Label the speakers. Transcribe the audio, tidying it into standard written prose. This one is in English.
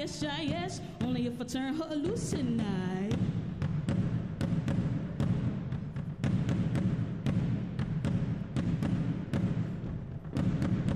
Speaker 1: yes, only if I turn her loose tonight.